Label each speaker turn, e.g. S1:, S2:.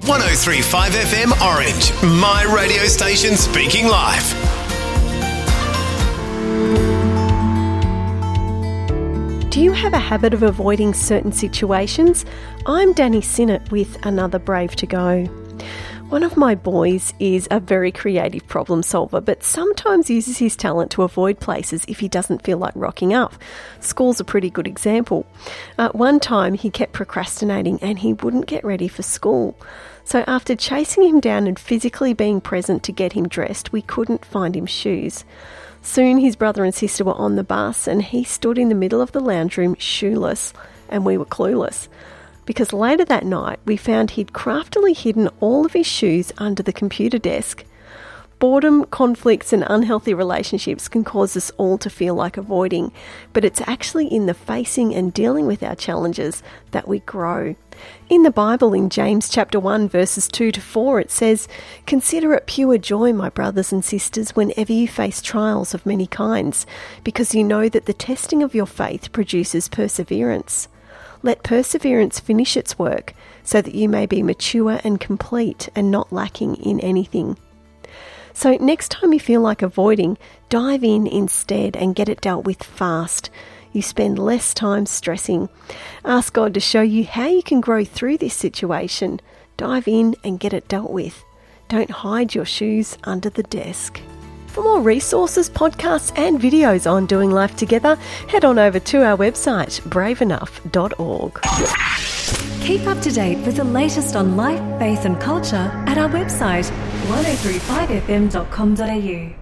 S1: 103.5 FM Orange, my radio station speaking live.
S2: Do you have a habit of avoiding certain situations? I'm Danny Sinnott with another Brave to Go. One of my boys is a very creative problem solver, but sometimes uses his talent to avoid places if he doesn't feel like rocking up. School's a pretty good example. One time he kept procrastinating and he wouldn't get ready for school. So after chasing him down and physically being present to get him dressed, we couldn't find him shoes. Soon his brother and sister were on the bus and he stood in the middle of the lounge room shoeless, and we were clueless. Because later that night we found he'd craftily hidden all of his shoes under the computer desk. Boredom, conflicts and unhealthy relationships can cause us all to feel like avoiding, but it's actually in the facing and dealing with our challenges that we grow. In the Bible, in James chapter 1 verses 2 to 4, it says, "Consider it pure joy, my brothers and sisters, whenever you face trials of many kinds, because you know that the testing of your faith produces perseverance. Let perseverance finish its work, so that you may be mature and complete and not lacking in anything." So next time you feel like avoiding, dive in instead and get it dealt with fast. You spend less time stressing. Ask God to show you how you can grow through this situation. Dive in and get it dealt with. Don't hide your shoes under the desk. For more resources, podcasts and videos on doing life together, head on over to our website, braveenough.org.
S3: Keep up to date with the latest on life, faith and culture at our website 1035fm.com.au.